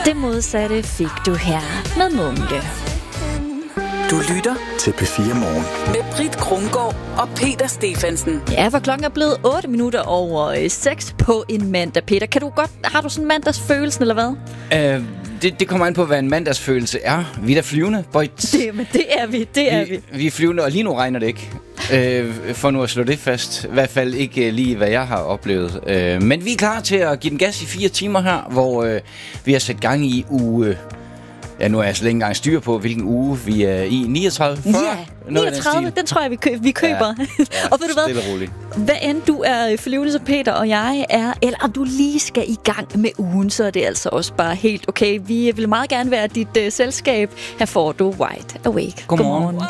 Det modsatte fik du her med Munke. Du lytter til P4 Morgen med Britt Krumgaard og Peter Stefansen. Ja, for klokken er blevet 8 minutter over 6 på en mandag, Peter. Har du sådan mandagsfølelsen, eller hvad? Det kommer an på, hvad en mandagsfølelse er. Vi er da flyvende, boy. Det er vi. Vi er flyvende, og lige nu regner det ikke. For nu at slå det fast. I hvert fald ikke lige, hvad jeg har oplevet. Men vi er klar til at give den gas i 4 timer her, hvor vi har sat gang i uge... Ja, nu er jeg slet ikke engang styr på, hvilken uge vi er i. 39? 40? Ja, 39, den tror jeg, vi køber. Ja, og ved du hvad? Hvad end du er flyvende, som Peter og jeg er, eller om du lige skal i gang med ugen, så er det altså også bare helt okay. Vi vil meget gerne være dit selskab. Her får du Wide Awake. Godmorgen.